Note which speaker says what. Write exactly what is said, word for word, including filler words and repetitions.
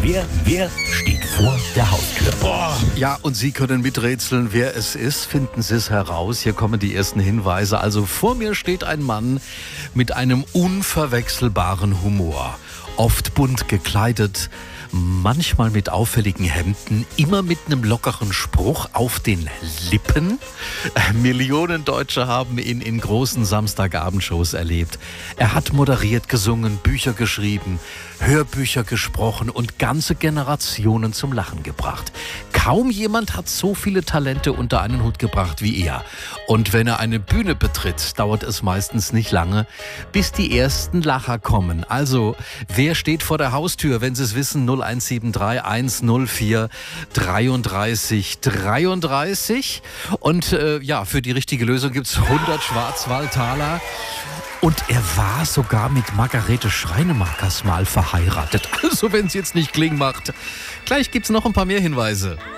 Speaker 1: Wer, wer steht vor der Haustür?
Speaker 2: Boah. Ja, und Sie können miträtseln, wer es ist. Finden Sie es heraus. Hier kommen die ersten Hinweise. Also vor mir steht ein Mann mit einem unverwechselbaren Humor. Oft bunt gekleidet, manchmal mit auffälligen Hemden, immer mit einem lockeren Spruch auf den Lippen. Millionen Deutsche haben ihn in großen Samstagabendshows erlebt. Er hat moderiert, gesungen, Bücher geschrieben, Hörbücher gesprochen und ganze Generationen zum Lachen gebracht. Kaum jemand hat so viele Talente unter einen Hut gebracht wie er. Und wenn er eine Bühne betritt, dauert es meistens nicht lange, bis die ersten Lacher kommen. Also, wer steht vor der Haustür? Wenn Sie es wissen, null eins sieben drei eins null vier dreiunddreißig dreiunddreißig. Und äh, ja, für die richtige Lösung gibt es hundert Schwarzwaldtaler. Und er war sogar mit Margarete Schreinemakers mal verheiratet. Also wenn es jetzt nicht Kling macht. Gleich gibt es noch ein paar mehr Hinweise.